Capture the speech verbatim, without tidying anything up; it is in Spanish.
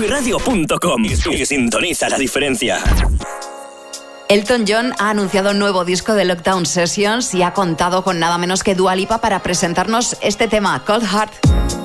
mi radio punto com y sintoniza la diferencia. Elton John ha anunciado un nuevo disco de Lockdown Sessions y ha contado con nada menos que Dua Lipa para presentarnos este tema, Cold Heart.